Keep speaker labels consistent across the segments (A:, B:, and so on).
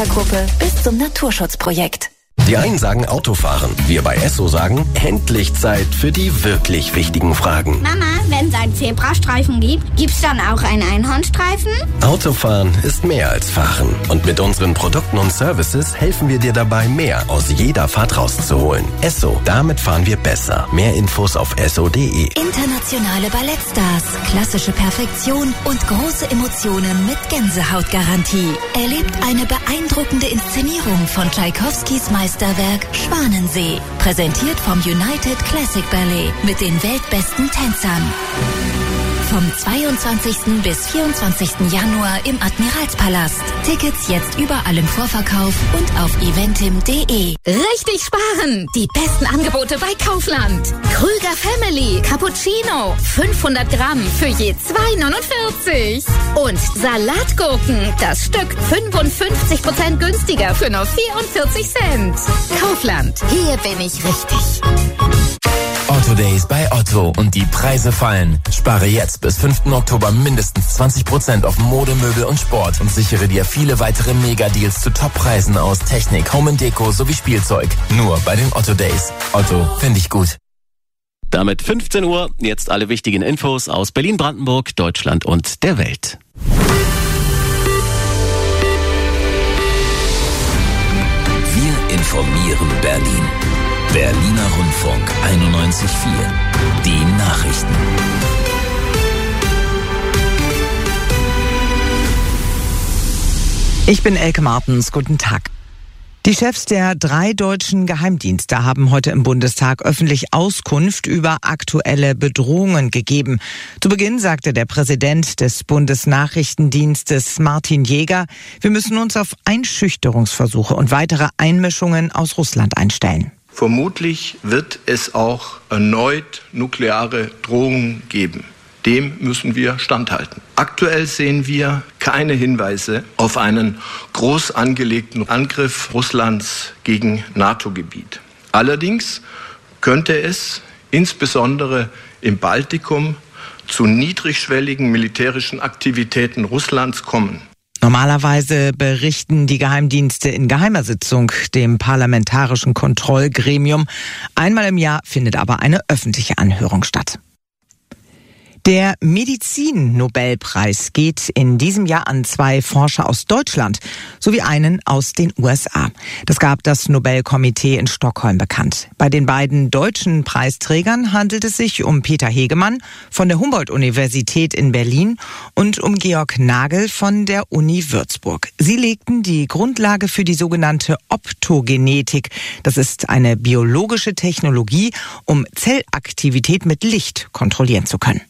A: Gruppe bis zum Naturschutzprojekt.
B: Die einen sagen Autofahren, wir bei Esso sagen, endlich Zeit für die wirklich wichtigen Fragen.
C: Mama, wenn es einen Zebrastreifen gibt, gibt's dann auch einen Einhornstreifen?
B: Autofahren ist mehr als Fahren. Und mit unseren Produkten und Services helfen wir dir dabei, mehr aus jeder Fahrt rauszuholen. Esso, damit fahren wir besser. Mehr Infos auf esso.de.
A: Internationale Ballettstars, klassische Perfektion und große Emotionen mit Gänsehautgarantie. Erlebt eine beeindruckende Inszenierung von Tschaikowskis Meisterwerk Schwanensee. Präsentiert vom United Classic Ballet mit den weltbesten Tänzern. Vom 22. bis 24. Januar im Admiralspalast. Tickets jetzt überall im Vorverkauf und auf eventim.de.
D: Richtig sparen! Die besten Angebote bei Kaufland. Krüger Family Cappuccino 500 Gramm für je 2,49. Und Salatgurken, das Stück 55% günstiger für nur 44 Cent. Kaufland, hier bin ich richtig.
E: Otto Days bei Otto und die Preise fallen. Spare jetzt bis 5. Oktober mindestens 20% auf Mode, Möbel und Sport und sichere dir viele weitere Mega-Deals zu Top-Preisen aus Technik, Home & Deko sowie Spielzeug. Nur bei den Otto Days. Otto, finde ich gut.
F: Damit 15 Uhr, jetzt alle wichtigen Infos aus Berlin, Brandenburg, Deutschland und der Welt.
G: Wir informieren Berlin. Berliner Rundfunk 91.4. Die Nachrichten.
H: Ich bin Elke Martens. Guten Tag. Die Chefs der 3 deutschen Geheimdienste haben heute im Bundestag öffentlich Auskunft über aktuelle Bedrohungen gegeben. Zu Beginn sagte der Präsident des Bundesnachrichtendienstes Martin Jäger, wir müssen uns auf Einschüchterungsversuche und weitere Einmischungen aus Russland einstellen.
I: Vermutlich wird es auch erneut nukleare Drohungen geben. Dem müssen wir standhalten. Aktuell sehen wir keine Hinweise auf einen groß angelegten Angriff Russlands gegen NATO-Gebiet. Allerdings könnte es insbesondere im Baltikum zu niedrigschwelligen militärischen Aktivitäten Russlands kommen.
H: Normalerweise berichten die Geheimdienste in geheimer Sitzung dem Parlamentarischen Kontrollgremium. Einmal im Jahr findet aber eine öffentliche Anhörung statt. Der Medizin-Nobelpreis geht in diesem Jahr an 2 Forscher aus Deutschland sowie einen aus den USA. Das gab das Nobelkomitee in Stockholm bekannt. Bei den beiden deutschen Preisträgern handelt es sich um Peter Hegemann von der Humboldt-Universität in Berlin und um Georg Nagel von der Uni Würzburg. Sie legten die Grundlage für die sogenannte Optogenetik. Das ist eine biologische Technologie, um Zellaktivität mit Licht kontrollieren zu können.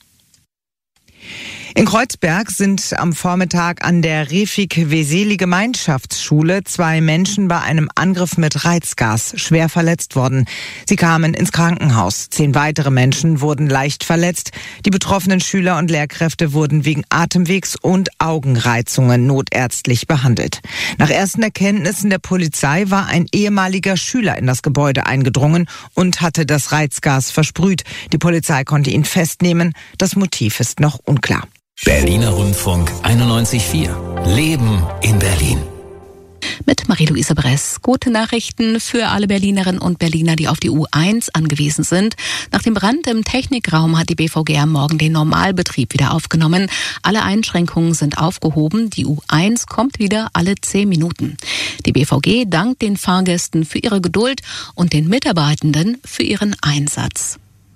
H: In Kreuzberg sind am Vormittag an der Refik-Veseli-Gemeinschaftsschule 2 Menschen bei einem Angriff mit Reizgas schwer verletzt worden. Sie kamen ins Krankenhaus. 10 weitere Menschen wurden leicht verletzt. Die betroffenen Schüler und Lehrkräfte wurden wegen Atemwegs- und Augenreizungen notärztlich behandelt. Nach ersten Erkenntnissen der Polizei war ein ehemaliger Schüler in das Gebäude eingedrungen und hatte das Reizgas versprüht. Die Polizei konnte ihn festnehmen. Das Motiv ist noch unklar.
G: Berliner Rundfunk 91.4. Leben in Berlin.
J: Mit Marie-Louise Bress. Gute Nachrichten für alle Berlinerinnen und Berliner, die auf die U1 angewiesen sind. Nach dem Brand im Technikraum hat die BVG am Morgen den Normalbetrieb wieder aufgenommen. Alle Einschränkungen sind aufgehoben. Die U1 kommt wieder alle 10 Minuten. Die BVG dankt den Fahrgästen für ihre Geduld und den Mitarbeitenden für ihren Einsatz.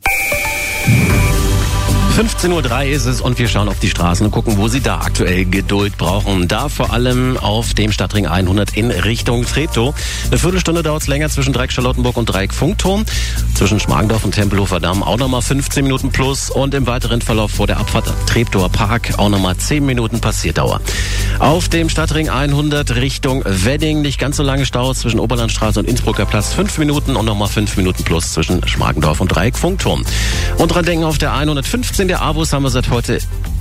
F: 15:03 Uhr ist es und wir schauen auf die Straßen und gucken, wo Sie da aktuell Geduld brauchen. Da vor allem auf dem Stadtring 100 in Richtung Treptow. Eine Viertelstunde dauert es länger zwischen Dreieck Charlottenburg und Dreieck Funkturm. Zwischen Schmargendorf und Tempelhofer Damm auch nochmal 15 Minuten plus. Und im weiteren Verlauf vor der Abfahrt Treptower Park auch nochmal 10 Minuten Passierdauer. Auf dem Stadtring 100 Richtung Wedding nicht ganz so lange Stau zwischen Oberlandstraße und Innsbrucker Platz 5 Minuten und nochmal 5 Minuten plus zwischen Schmargendorf und Dreieck Funkturm. Und dran denken, auf der 115 der AWUS haben wir seit heute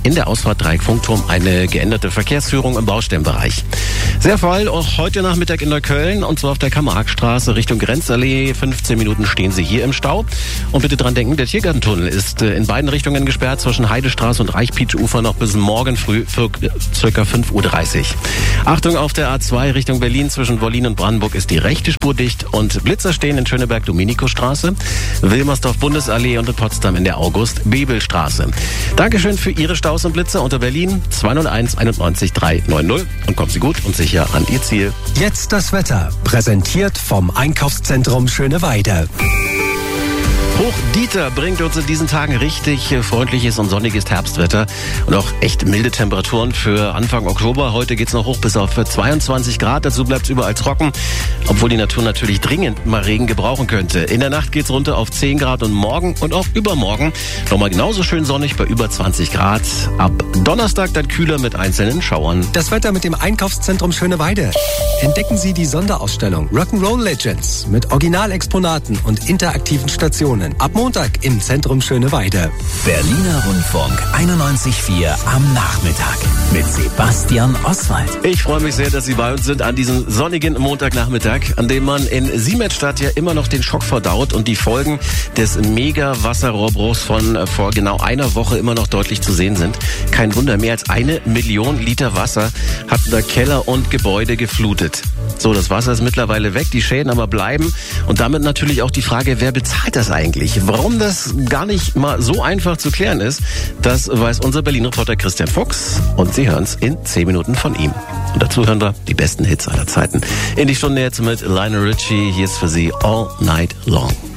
F: in der Ausfahrt Dreieck-Funkturm eine geänderte Verkehrsführung im Baustellenbereich. Sehr voll auch heute Nachmittag in Neukölln, und zwar auf der Kammer-Ack-Straße Richtung Grenzallee. 15 Minuten stehen Sie hier im Stau. Und bitte dran denken, der Tiergartentunnel ist in beiden Richtungen gesperrt, zwischen Heidestraße und Reichpietsch-Ufer noch bis morgen früh für ca. 5:30 Uhr. Achtung, auf der A2 Richtung Berlin zwischen Wollin und Brandenburg ist die rechte Spur dicht und Blitzer stehen in Schöneberg-Dominikostraße, Wilmersdorf-Bundesallee und in Potsdam in der August-Bebel-Straße. Dankeschön für Ihre Staus und Blitzer unter Berlin 201 91 390 und kommen Sie gut und sicher an Ihr Ziel.
K: Jetzt das Wetter, präsentiert vom Einkaufszentrum Schöneweide.
F: Hoch-Dieter bringt uns in diesen Tagen richtig freundliches und sonniges Herbstwetter und auch echt milde Temperaturen für Anfang Oktober. Heute geht's noch hoch bis auf 22 Grad. Dazu bleibt's überall trocken, obwohl die Natur natürlich dringend mal Regen gebrauchen könnte. In der Nacht geht's runter auf 10 Grad und morgen und auch übermorgen nochmal genauso schön sonnig bei über 20 Grad. Ab Donnerstag dann kühler mit einzelnen Schauern.
K: Das Wetter mit dem Einkaufszentrum Schöneweide. Entdecken Sie die Sonderausstellung Rock'n'Roll Legends mit Originalexponaten und interaktiven Stationen. Ab Montag im Zentrum Schöneweide.
G: Berliner Rundfunk 91.4 am Nachmittag mit Sebastian Oswald.
F: Ich freue mich sehr, dass Sie bei uns sind an diesem sonnigen Montagnachmittag, an dem man in Siemensstadt ja immer noch den Schock verdaut und die Folgen des Mega-Wasserrohrbruchs von vor genau einer Woche immer noch deutlich zu sehen sind. Kein Wunder, mehr als 1 Million Liter Wasser hatten da Keller und Gebäude geflutet. So, das Wasser ist mittlerweile weg, die Schäden aber bleiben und damit natürlich auch die Frage, wer bezahlt das eigentlich? Warum das gar nicht mal so einfach zu klären ist, das weiß unser Berlin-Reporter Christian Fuchs und Sie hören es in 10 Minuten von ihm. Und dazu hören wir die besten Hits aller Zeiten. In die Stunde jetzt mit Lionel Richie, hier ist für Sie All Night Long.